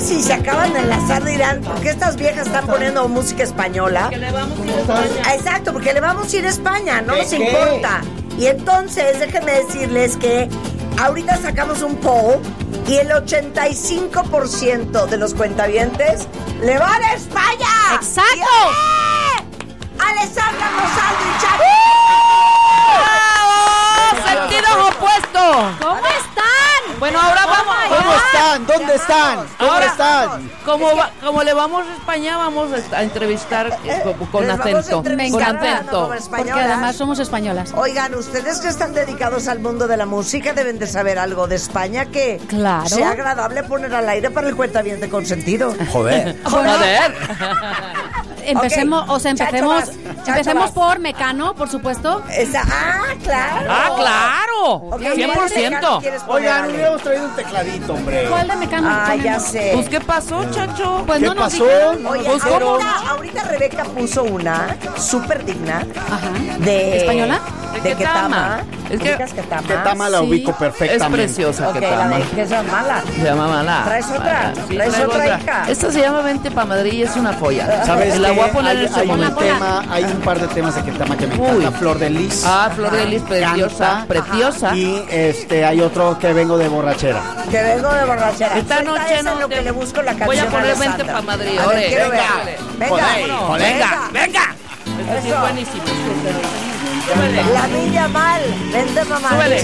que si se acaban de enlazar dirán, ¿por qué estas viejas están poniendo música española? Porque le vamos a ir a España. Exacto, porque le vamos a ir a España, no nos importa. Y entonces, déjenme decirles que ahorita sacamos un poll y el 85% de los cuentavientes le van a España. ¡Exacto! ¡Yeah! Alessandra Rosaldo y Chaco. ¡Sentidos opuestos! ¿Cómo están? Bueno, ahora vamos. ¿Cómo están? ¿Dónde están? ¿Cómo Ahora, están? Como le vamos a España, vamos a entrevistar con Les vamos a acento. entrevistar Con acento. como Porque españolas. además somos españolas. Oigan, ustedes que están dedicados al mundo de la música deben de saber algo de España que Claro. sea agradable poner al aire para el cuentaviente consentido. Joder. Joder. Empecemos, Ok, o sea, Chacho empecemos, vas, Chacho empecemos vas. por Mecano, por supuesto. Claro. ¡Ah, claro! Ok, 100%. ¿quieres poner, Oigan, Ale? hubiéramos traído un tecladito, hombre. ¿Cuál de Mecano? Ah, ya ponemos? sé. Pues, ¿qué pasó, chacho? Pues ¿Qué no nos pasó? dijeron. Oye, Pues, ¿cómo? ahorita Rebeca puso una súper digna Ajá. de... ¿Española? De Ketama. Es que- ¿Ubicas Ketama? Ketama la Sí. ubico Es perfectamente. preciosa, Ok, que la tama. de que es mala. Se llama Mala. ¿Traes otra? Mala. Sí, ¿Traes traigo otra, hija? Esta se llama Vente pa' Madrid y es una joya. ¿Sabes La qué? voy a poner en hay, este hay un momento. hay un par de temas de Ketama que me Uy. encanta. Flor de Lis. Flor de Lis, preciosa, Canta. preciosa. Y hay otro que vengo de borrachera. Que vengo de borrachera. Esta Ahorita noche es no en lo te- que le busco la canción. Voy a poner a Vente Alessandra. pa' Madrid, A ver, ore. quiero ver. Venga. Venga, Joder, venga. Este sí es Eso. buenísimo. La niña mal. Vente, mamá. Súbele.